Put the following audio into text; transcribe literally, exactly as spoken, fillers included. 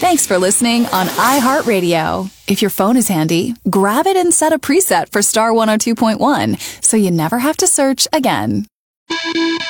Thanks for listening on iHeartRadio. If your phone is handy, grab it and set a preset for Star one oh two point one so you never have to search again.